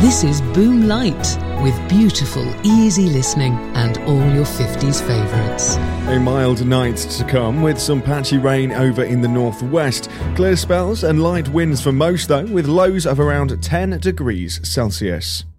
This is Boom Light, with beautiful, easy listening and all your 50s favourites. A mild night to come with some patchy rain over in the northwest. Clear spells and light winds for most though, with lows of around 10 degrees Celsius.